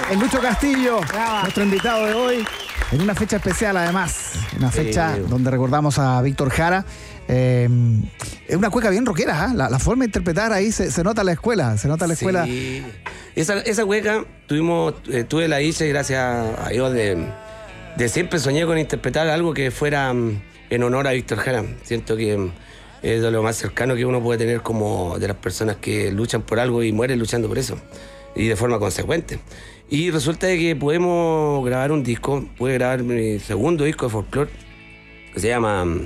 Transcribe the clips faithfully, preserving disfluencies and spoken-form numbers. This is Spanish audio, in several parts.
el Lucho Castillo, Brava. nuestro invitado de hoy, en una fecha especial además, una fecha Sí. donde recordamos a Víctor Jara. Eh, es una cueca bien rockera, ¿eh? la, la forma de interpretar ahí se, se nota la escuela, se nota la escuela. Sí. Esa, esa cueca tuvimos, eh, tuve la dicha, gracias a Dios, de, de siempre soñé con interpretar algo que fuera um, en honor a Víctor Jara. Siento que um, es de lo más cercano que uno puede tener como de las personas que luchan por algo y mueren luchando por eso, y de forma consecuente. Y resulta de que podemos grabar un disco, pude grabar mi segundo disco de folclore, que se llama um,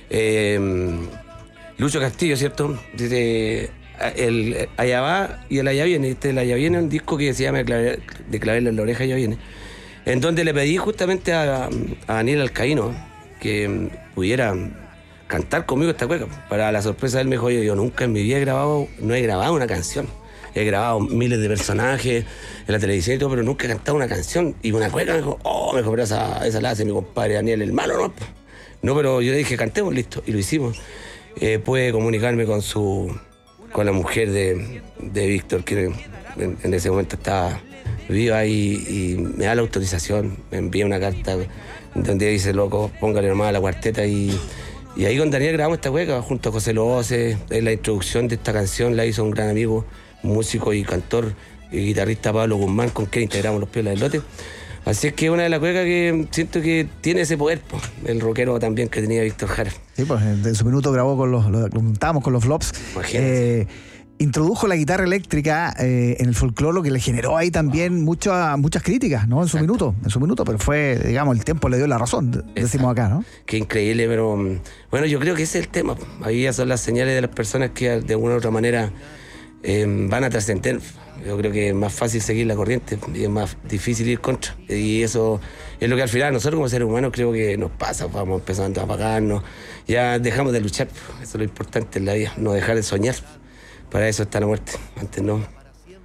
eh, Lucho Castillo, ¿cierto? Desde el Allá va y el Allá viene. Este, el Allá viene es un disco que se llama De clavel- de claveles en la oreja, Allá viene, en donde le pedí justamente a, a Daniel Alcaíno que pudiera cantar conmigo esta cueca. Para la sorpresa de él me dijo, yo, yo nunca en mi vida he grabado, no he grabado una canción. He grabado miles de personajes en la televisión y todo, pero nunca he cantado una canción. Y una cueca me dijo, oh, me dijo, pero esa, esa la hace mi compadre Daniel, el malo, ¿no? No, pero yo le dije, cantemos, listo, y lo hicimos. Eh, pude comunicarme con su con la mujer de, de Víctor, que en, en ese momento estaba viva, y, y me da la autorización, me envía una carta donde dice, loco, póngale nomás a la cuarteta, y, y ahí con Daniel grabamos esta cueca junto a José Loce. La introducción de esta canción la hizo un gran amigo, músico y cantor y guitarrista Pablo Guzmán, con quien integramos Los Piolas del Lote. Así es que es una de las cuecas que siento que tiene ese poder, po, el rockero también que tenía Víctor Jara. Sí, pues en su minuto grabó con los, lo, lo contábamos con los Flops. Imagínate. Eh, introdujo la guitarra eléctrica eh, en el folclore, lo que le generó ahí también mucha, muchas críticas, ¿no? En su Exacto. minuto, en su minuto, pero fue, digamos, el tiempo le dio la razón, de- decimos acá, ¿no? Qué increíble, pero mm, bueno, yo creo que ese es el tema. Ahí ya son las señales de las personas que de alguna u otra manera eh, van a trascender. Yo creo que es más fácil seguir la corriente y es más difícil ir contra. Y eso es lo que al final nosotros como seres humanos creo que nos pasa. Vamos empezando a apagarnos, ya dejamos de luchar. Eso es lo importante en la vida, no dejar de soñar. Para eso está la muerte, antes no.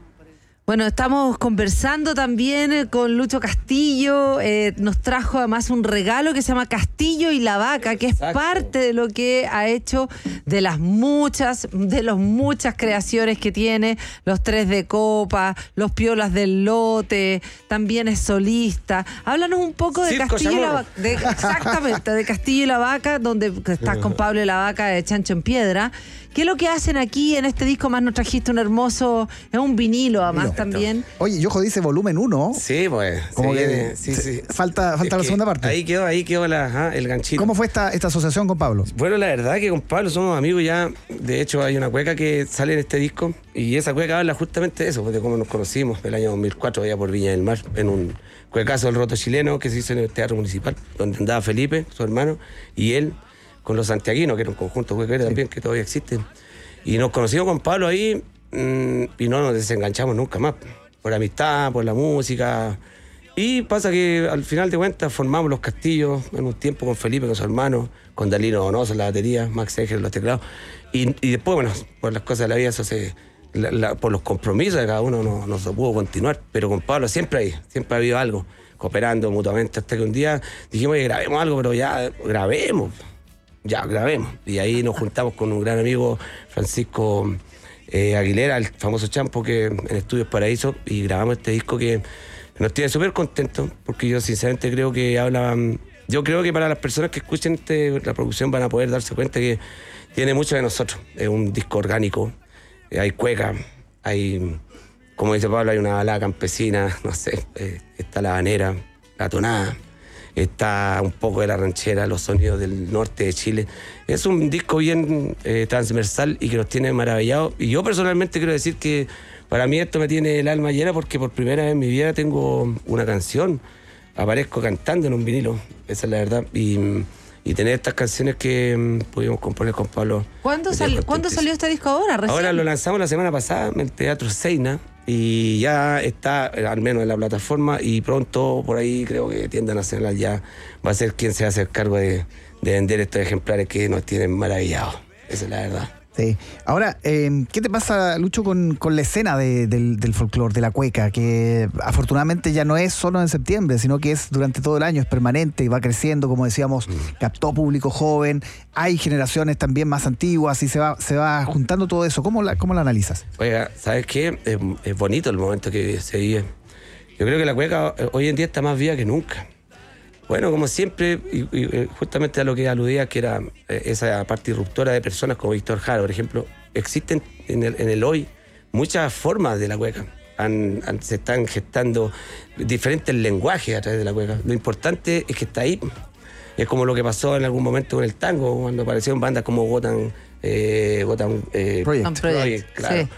Bueno, estamos conversando también con Lucho Castillo. Eh, nos trajo además un regalo que se llama Castillo y la Vaca, que es Exacto. parte de lo que ha hecho, de las muchas, de las muchas creaciones que tiene, los tres de copa, los Piolas del Lote, también es solista. Háblanos un poco de Circo Castillo y la Chamorro. Vaca. De, exactamente, de Castillo y la Vaca, donde estás con Pablo y la Vaca de Chancho en Piedra. ¿Qué es lo que hacen aquí en este disco? Más nos trajiste un hermoso, es un vinilo además Vinilo. también. Oye, Yojo dice volumen uno. Sí, pues. Como se que viene, sí, se- sí. falta, falta Es la que segunda parte. Ahí quedó, ahí quedó la, ajá, el ganchito. ¿Cómo fue esta, esta asociación con Pablo? Bueno, la verdad que con Pablo somos amigos ya. De hecho, hay una cueca que sale en este disco, y esa cueca habla justamente de eso, de cómo nos conocimos el año dos mil cuatro allá por Viña del Mar, en un cuecazo del Roto Chileno que se hizo en el Teatro Municipal, donde andaba Felipe, su hermano, y él con los santiaguinos, que era un conjunto cuequero también que todavía existe. Y nos conocimos con Pablo ahí, mmm, y no nos desenganchamos nunca más, por amistad, por la música. Y pasa que al final de cuentas formamos Los Castillos en un tiempo con Felipe, con su hermano, con Dalino Donoso en la batería, Max Eger en los teclados. Y, y después, bueno, por las cosas de la vida, eso se, la, la, por los compromisos de cada uno no, no se pudo continuar. Pero con Pablo siempre hay, siempre ha habido algo, cooperando mutuamente, hasta que un día dijimos, oye, grabemos algo, pero ya grabemos, ya grabemos. Y ahí nos juntamos con un gran amigo, Francisco eh, Aguilera, el famoso Champo, que en Estudios Paraíso, y grabamos este disco que nos tiene súper contentos, porque yo sinceramente creo que habla, yo creo que para las personas que escuchen este, la producción van a poder darse cuenta que tiene mucho de nosotros. Es un disco orgánico, eh, hay cueca, hay, como dice Pablo, hay una balada campesina, no sé, eh, está la habanera, la tonada, está un poco de la ranchera, los sonidos del norte de Chile. Es un disco bien eh, transversal y que nos tiene maravillados. Y yo personalmente quiero decir que para mí esto me tiene el alma llena, porque por primera vez en mi vida tengo una canción, aparezco cantando en un vinilo, esa es la verdad. Y, y tener estas canciones que mm, pudimos componer con Pablo. ¿Cuándo, me sal- tiene ¿cuándo contentísimo. salió este disco ahora? ¿Recién? Ahora lo lanzamos la semana pasada en el Teatro Seina, y ya está, eh, al menos en la plataforma, y pronto por ahí creo que Tienda Nacional ya va a ser quien se va a hacer cargo de, de vender estos ejemplares que nos tienen maravillados. Esa es la verdad. Sí. Ahora, eh, ¿qué te pasa, Lucho, con, con la escena de- del, del folclore, de la cueca? Que afortunadamente ya no es solo en septiembre, sino que es durante todo el año, es permanente y va creciendo, como decíamos, captó público joven, hay generaciones también más antiguas y se va, se va juntando todo eso. ¿Cómo la, cómo la analizas? Oiga, ¿sabes qué? Es, es bonito el momento que se vive. Yo creo que la cueca hoy en día está más viva que nunca. Bueno, como siempre, y, y justamente a lo que aludía, que era esa parte disruptora de personas como Víctor Jara, por ejemplo, existen en el, en el hoy muchas formas de la cueca. Han, han, se están gestando diferentes lenguajes a través de la cueca. Lo importante es que está ahí. Es como lo que pasó en algún momento con el tango, cuando aparecieron bandas como Gotham, eh, Gotham eh, Project. Project, claro. Sí.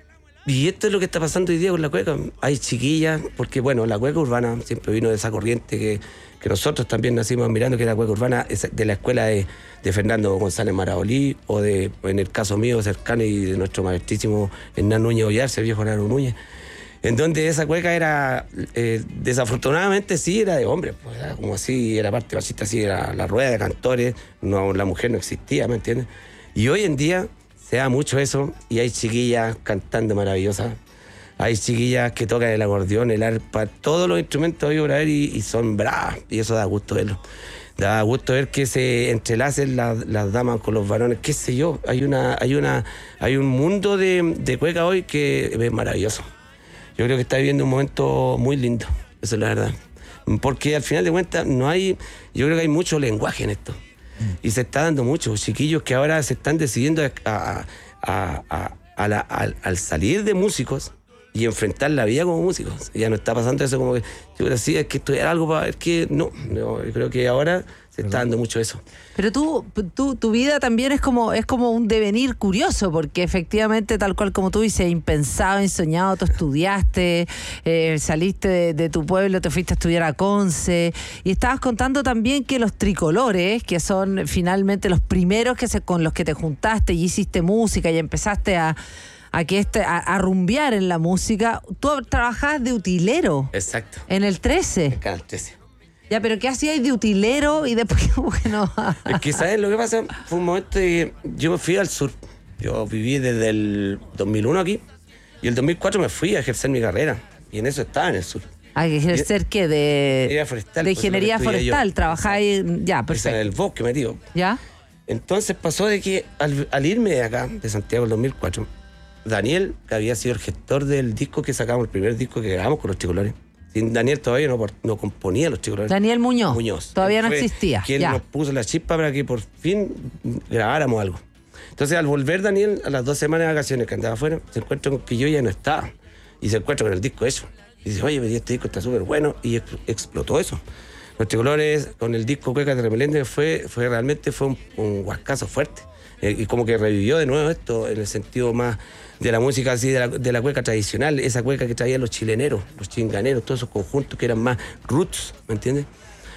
Y esto es lo que está pasando hoy día con la cueca. Hay chiquillas, porque bueno, la cueca urbana siempre vino de esa corriente que, que nosotros también nacimos mirando, que era la cueca urbana de la escuela de, de Fernando González Maraolí, o de, en el caso mío, cercano, y de nuestro maestrísimo Hernán Núñez Ollarse, el viejo Hernán Núñez, en donde esa cueca era, eh, desafortunadamente sí, era de hombres, pues, era como así, era parte machista, así era la rueda de cantores, no, la mujer no existía, ¿me entiendes? Y hoy en día se da mucho eso, y hay chiquillas cantando maravillosas, hay chiquillas que tocan el acordeón, el arpa, todos los instrumentos hoy por haber, y, y son bravas, y eso da gusto verlo. Da gusto ver que se entrelacen las, las damas con los varones, qué sé yo, hay una, hay una, hay un mundo de, de cueca hoy que es maravilloso. Yo creo que está viviendo un momento muy lindo, eso es la verdad. Porque al final de cuentas no hay, yo creo que hay mucho lenguaje en esto. Y se está dando mucho, chiquillos que ahora se están decidiendo a, a, a, a, a la, a, al salir de músicos y enfrentar la vida como músicos. Ya no está pasando eso como que, yo decía, es que estudiar algo para ver que no, no, yo creo que ahora se está dando mucho eso. Pero tú, tú, tu vida también es como, es como un devenir curioso, porque efectivamente, tal cual como tú dices, impensado, insoñado, tú estudiaste, eh, saliste de, de tu pueblo, te fuiste a estudiar a Conce, y estabas contando también que los tricolores, que son finalmente los primeros que se, con los que te juntaste y hiciste música y empezaste a, a, que este, a, a rumbear en la música, tú trabajabas de utilero. Exacto. En el trece. En Canal trece. Ya, pero ¿qué hacías de utilero y después como que no? Es que, ¿sabes lo que pasa? Fue un momento de que yo me fui al sur. Yo viví desde el dos mil uno aquí, y el dos mil cuatro me fui a ejercer mi carrera, y en eso estaba en el sur. ¿A ejercer qué? De Ingeniería forestal, de pues, ingeniería es lo que estudié forestal, yo. trabajáis, ya, Pues en perfecto. el bosque metido. ¿Ya? Entonces pasó de que al, al irme de acá, de Santiago el dos mil cuatro, Daniel, que había sido el gestor del disco que sacamos, el primer disco que grabamos con los Tricolores. Sin Daniel todavía no, no componía los Tricolores. Daniel Muñoz. Muñoz. Todavía Él no fue existía. Quien Ya. nos puso la chispa para que por fin grabáramos algo. Entonces, al volver Daniel, a las dos semanas de vacaciones que andaba afuera, se encuentra con que yo ya no estaba. Y se encuentra con el disco eso. Y dice, oye, este disco está súper bueno. Y ex- explotó eso. Los Tricolores, con el disco Cueca de Remelende, fue, fue realmente fue un, un huascazo fuerte. Eh, y como que revivió de nuevo esto en el sentido más de la música así, de la, de la cueca tradicional, esa cueca que traían los chileneros, los chinganeros, todos esos conjuntos que eran más roots, ¿me entiendes?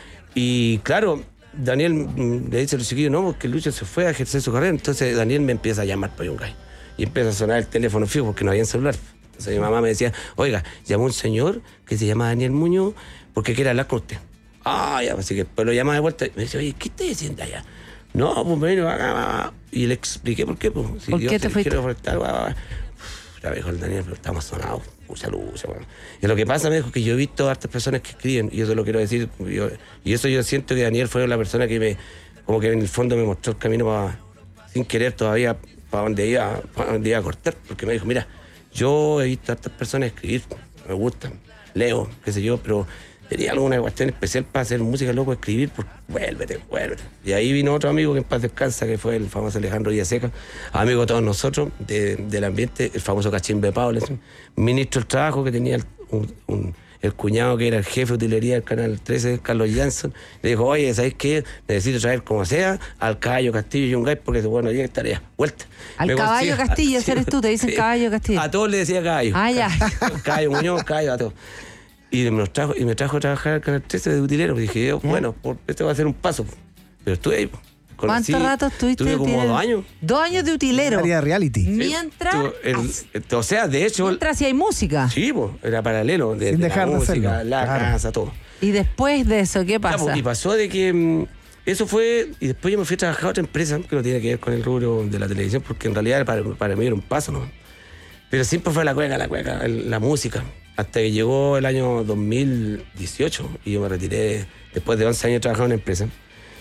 Y claro, Daniel mm, le dice a los chiquillos, no, porque Lucho se fue a ejercer su carrera. Entonces Daniel me empieza a llamar para Yungay. Y empieza a sonar el teléfono fijo porque no había celular. Entonces mi mamá me decía, oiga, llamó un señor que se llama Daniel Muñoz porque quiere hablar con usted. Ah, ya, así que después lo llama de vuelta y me dice, oye, ¿qué estás diciendo allá? No, pues bueno, acá. Y le expliqué por qué. Pues, si ¿Por yo qué te fuiste? quiero forestal, guau, guau. Ya me dijo el Daniel, pero estamos sonados. Mucha luz, bueno. Y lo que pasa, me dijo, que yo he visto a hartas personas que escriben, y eso lo quiero decir. Yo, y eso yo siento que Daniel fue la persona que me, como que en el fondo me mostró el camino para, sin querer todavía, para donde iba, para donde iba a cortar. Porque me dijo, mira, yo he visto a hartas personas escribir, me gustan, leo, qué sé yo, pero tenía alguna cuestión especial para hacer música, loco, escribir, pues vuélvete, vuélvete. Y ahí vino otro amigo que en paz descansa, que fue el famoso Alejandro Villaseca, amigo de todos nosotros, de, del ambiente, el famoso Cachimbe Pablo, ministro del Trabajo, que tenía el, un, un, el cuñado que era el jefe de utilería del Canal trece, Carlos Jansson. Le dijo, oye, ¿sabes qué? Necesito traer como sea al Caballo Castillo y Yungay, porque bueno, llega tarea, vuelta. Al Me Caballo consigue- Castillo, ese eres tú, te dicen Sí. Caballo Castillo. A todos le decía Caballo. Ah, ya. Caballo Muñoz, Caballo, a todos. Y me, los trajo, y me trajo a trabajar al Canal trece de utilero. Y dije yo, bueno, por, este va a ser un paso. Pero estuve ahí. Conocí- ¿Cuánto rato estuviste? Estuve como utilero? dos años. Dos años de utilero. Área reality. Mientras, Estuvo el- o sea, de hecho, mientras si hay música. sí, pues, era paralelo. De, Sin de dejar de la música, hacerlo, la claro. casa, todo. Y después de eso, ¿qué Ya, pasa? pues, y pasó de que mm, eso fue, y después yo me fui a trabajar a otra empresa que no tiene que ver con el rubro de la televisión, porque en realidad para, para mí era un paso, ¿no? Pero siempre fue la cueca, la cueca, el- la música. Hasta que llegó el año dos mil dieciocho y yo me retiré después de once años trabajando en una empresa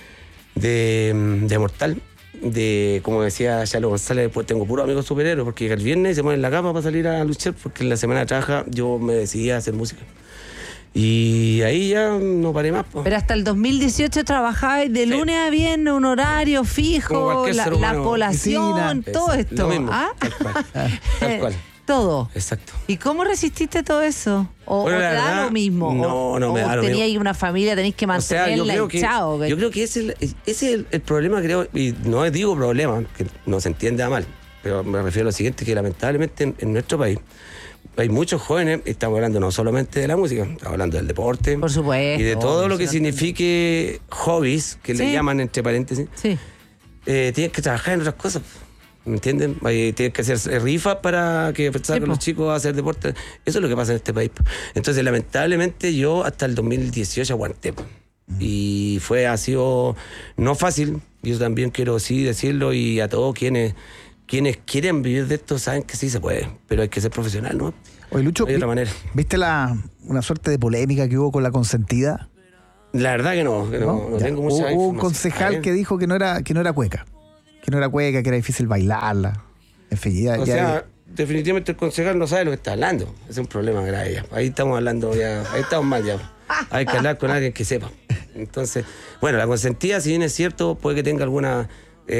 de, mm, de Mortal. De, como decía Chalo González, pues tengo puros amigos superhéroes, porque el viernes se ponen la capa para salir a luchar, porque en la semana de trabaja yo me decidí a hacer música. Y ahí ya no paré más. Po. Pero hasta el dos mil dieciocho trabajabas de lunes sí. a viernes, un horario fijo, la, la colación, piscina. todo Exacto. esto. Lo mismo, ¿Ah? tal cual. Tal cual. Todo. Exacto. ¿Y cómo resististe todo eso? ¿O, bueno, o te da verdad, lo mismo? No, no o, me da o lo tenía mismo. ahí una familia, tenéis que mantenerla, o sea, yo creo chao. Que, yo creo que ese, ese es el, el problema, creo, y no digo problema, que no se entienda mal, pero me refiero a lo siguiente, que lamentablemente en, en nuestro país hay muchos jóvenes, y estamos hablando no solamente de la música, estamos hablando del deporte. Por supuesto. Y de todo obvio, lo que no signifique hobbies, que sí. le llaman entre paréntesis, sí. eh, tienen que trabajar en otras cosas. ¿Me entienden? Ahí tienen que hacer rifas para que salgan sí, los chicos a hacer deporte. Eso es lo que pasa en este país. Entonces, lamentablemente, yo hasta el dos mil dieciocho aguanté. Mm. Y fue, ha sido no fácil. Yo también quiero sí decirlo, y a todos quienes, quienes quieren vivir de esto saben que sí se puede, pero hay que ser profesional, ¿no? Oye, Lucho, no hay otra manera. ¿Viste la, una suerte de polémica que hubo con la consentida? La verdad que no, que no, no, no tengo mucha Hubo información. un concejal que dijo que no era, que no era cueca. Que no era cueca, que era difícil bailarla. En fin, ya, o ya sea, hay... definitivamente el concejal no sabe lo que está hablando. Ese es un problema grave ya. Ahí estamos hablando ya, ahí estamos mal ya. Hay que hablar con alguien que sepa. Entonces, bueno, la consentida, si bien es cierto, puede que tenga alguna...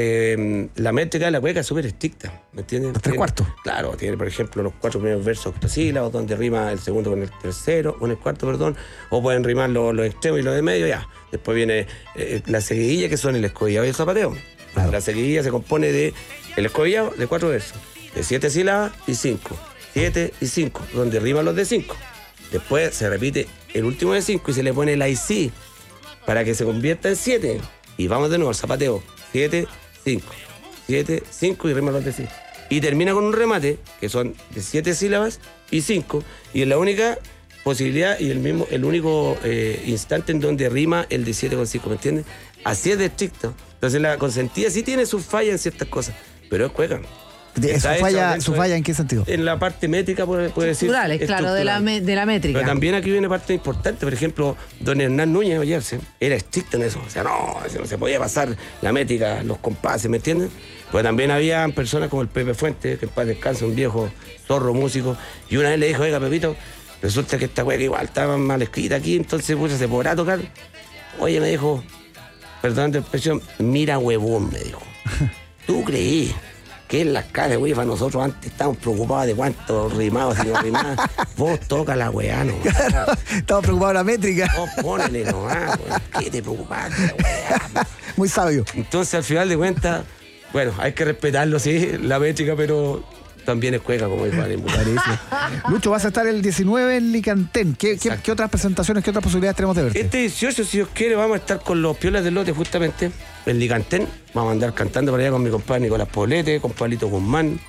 Eh, la métrica de la cueca es súper estricta, ¿me entiendes? Los tres cuartos. Claro, tiene, por ejemplo, los cuatro primeros versos octosílabos, donde rima el segundo con el tercero, con el cuarto, perdón, o pueden rimar los, los extremos y los de medio, ya. Después viene eh, la seguidilla, que son el escobillado y el zapateo. Claro. La seguidilla se compone de el escobillado de cuatro versos, de siete sílabas y cinco, siete y cinco, donde riman los de cinco. Después se repite el último de cinco y se le pone el I C para que se convierta en siete. Y vamos de nuevo al zapateo, siete, cinco, siete, cinco y riman los de cinco. Y termina con un remate, que son de siete sílabas y cinco, y es la única posibilidad y el mismo, el único eh, instante en donde rima el de siete con cinco, ¿me entiendes? Así es de estricto. Entonces la consentida sí tiene sus fallas en ciertas cosas, pero es cueca. ¿Su falla, ¿Su falla en qué sentido? En la parte métrica, puede, puede decir. Estructurales, claro, de la, me, de la métrica. Pero también aquí viene parte importante. Por ejemplo, don Hernán Núñez Ollarse era estricto en eso. O sea, no, no se podía pasar la métrica, los compases, ¿me entienden? Pues también había personas como el Pepe Fuentes, que en paz descansa, un viejo zorro músico, y una vez le dijo, oiga, Pepito, resulta que esta hueá igual estaba mal escrita aquí, entonces pues, se podrá tocar. Oye, me dijo, perdón de expresión, mira huevón, me dijo. ¿Tú creí que en las casas de UEFA nosotros antes estábamos preocupados de cuántos rimados y no rimados? Vos toca la weá, no. Claro, estamos preocupados de la métrica. Vos ponele nomás, ¿qué te preocupás de la weá? Muy sabio. Entonces, al final de cuentas, bueno, hay que respetarlo, sí, la métrica, pero también es cueca, como dijo Aren. Lucho, vas a estar el diecinueve en Licantén. ¿Qué, qué, ¿Qué otras presentaciones, qué otras posibilidades tenemos de verte? Este dieciocho, si Dios quiere, vamos a estar con los Piolas del Lote, justamente, en Licantén. Vamos a andar cantando por allá con mi compadre Nicolás Poblete, con Pablito Guzmán,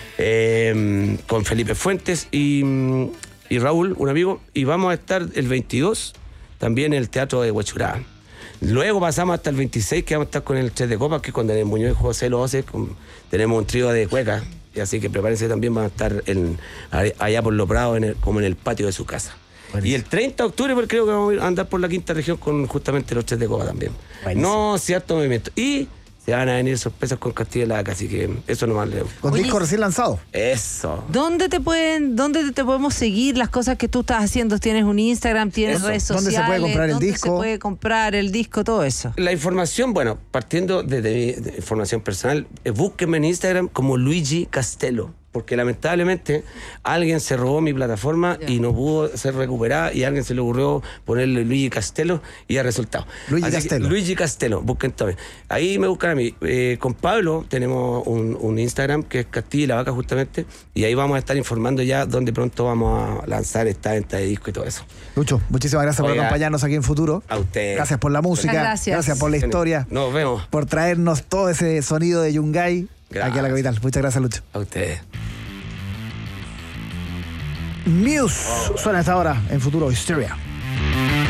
eh, con Felipe Fuentes y, y Raúl, un amigo. Y vamos a estar el veintidós también en el Teatro de Huechurá. Luego pasamos hasta el veintiséis, que vamos a estar con el Tres de Copas, que es con Daniel Muñoz y José Loce. Con, tenemos un trío de cuecas. Y así que prepárense, también van a estar en, allá por Los Prados, en el, como en el patio de su casa. Buenísimo. Y el treinta de octubre, pues creo que vamos a andar por la quinta región con justamente los Tres de Copa también. Buenísimo. No cierto movimiento. Y se van a venir sorpresas con Castilla y la así que eso nomás leo. Con Oye, disco recién lanzado. Eso. ¿Dónde te pueden, dónde te podemos seguir las cosas que tú estás haciendo? ¿Tienes un Instagram? ¿Tienes Eso. redes sociales? ¿Dónde se puede comprar el ¿Dónde disco? se puede comprar el disco? Todo eso. La información, bueno, partiendo de, de, de información personal, eh, búsquenme en Instagram como Luigi Castelo, porque lamentablemente alguien se robó mi plataforma yeah. y no pudo ser recuperada, y a alguien se le ocurrió ponerle Luigi Castelo y ha resultado. Luigi Así Castelo. Que, Luigi Castelo, busquen también. Ahí me buscan a mí. Eh, con Pablo tenemos un, un Instagram que es Castilla y la Vaca justamente, y ahí vamos a estar informando ya dónde pronto vamos a lanzar esta venta de disco y todo eso. Lucho, muchísimas gracias Oiga, por acompañarnos aquí en Futuro. A usted. Gracias por la música. Gracias. Gracias por la historia. Nos vemos. Por traernos todo ese sonido de Yungay gracias. Aquí a la capital. Muchas gracias, Lucho. A ustedes. Muse suena a esta hora en Futuro Histeria.